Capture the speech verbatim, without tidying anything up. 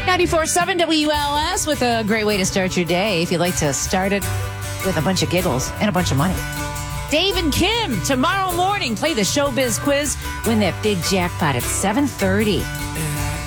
ninety-four point seven W L S with a great way to start your day if you'd like to start it with a bunch of giggles and a bunch of money. Dave and Kim, tomorrow morning, play the Showbiz Quiz. Win that big jackpot at seven thirty.